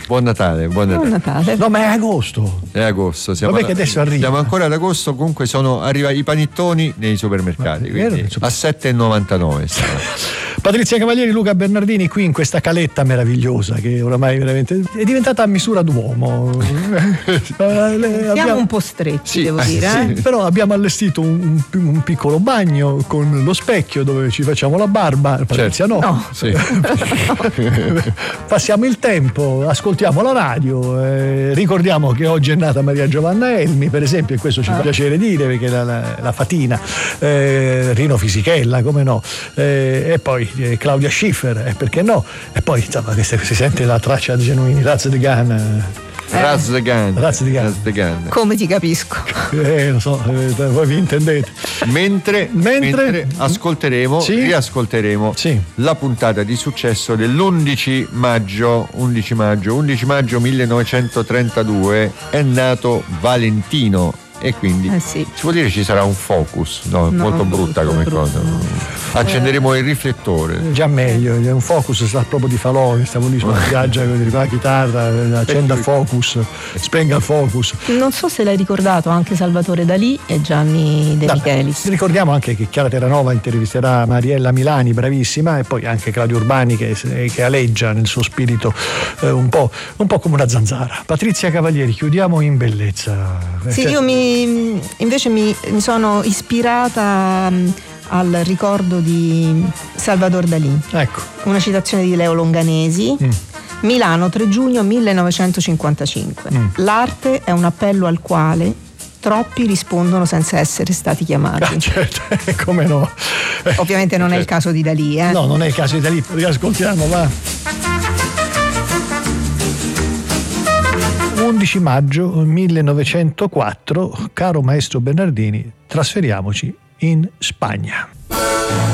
Buon Natale. Buon Natale. No, ma è agosto. È agosto. Vabbè che adesso arriva. Siamo ancora ad agosto, comunque arriva i panettoni nei supermercati, quindi a 7,99. Patrizia Cavalieri, Luca Bernardini qui in questa caletta meravigliosa che oramai veramente è diventata a misura d'uomo. Siamo un po' stretti, devo dire. Sì, però abbiamo allestito un piccolo bagno con lo specchio dove ci facciamo la barba. Patrizia no. Sì. Passiamo il tempo, ascoltiamo la radio, ricordiamo che oggi è nata Maria Giovanna Elmi, per esempio, e questo ci fa piacere dire perché la fatina, Rino Fisichella, come no, e poi Claudia Schiffer, perché no, e poi insomma si sente la traccia di Genuini, Raz the Gun. Raz the Gun. Come ti capisco. Lo so, voi vi intendete. Mentre ascolteremo, riascolteremo la puntata di successo dell'11 maggio 1932 è nato Valentino. E quindi si può dire ci sarà un focus, molto brutta come cosa. Accenderemo il riflettore. Già meglio, è un focus, sta proprio di falò, stiamo lì sulla spiaggia con la chitarra, accenda il focus, spenga il focus. Non so se l'hai ricordato, anche Salvatore Dalì e Gianni De Michelis. Ricordiamo anche che Chiara Terranova intervisterà Mariella Milani, bravissima, e poi anche Claudio Urbani che aleggia nel suo spirito un po' come una zanzara. Patrizia Cavalieri, chiudiamo in bellezza. Io invece mi sono ispirata al ricordo di Salvador Dalì. Ecco. Una citazione di Leo Longanesi. Milano, 3 giugno 1955. L'arte è un appello al quale troppi rispondono senza essere stati chiamati. Certo, come no. Ovviamente non è il caso di Dalì. No, non è il caso di Dalì, riascoltiamo, va. 11 maggio 1904, caro maestro Bernardini, trasferiamoci in Spagna.